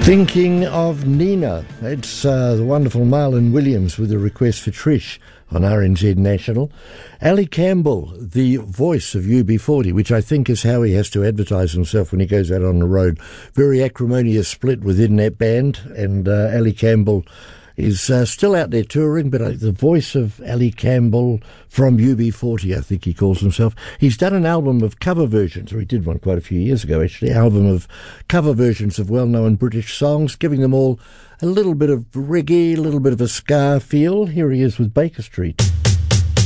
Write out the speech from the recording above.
Thinking of Nina. It's the wonderful Marlon Williams with a request for Trish on RNZ National. Ali Campbell, the voice of UB40, which I think is how he has to advertise himself when he goes out on the road. Very acrimonious split within that band, and Ali Campbell is still out there touring, but the voice of Ali Campbell from UB40, I think he calls himself. He's done an album of cover versions, or he did one quite a few years ago, actually, album of cover versions of well-known British songs, giving them all a little bit of reggae, a little bit of a ska feel. Here he is with Baker Street.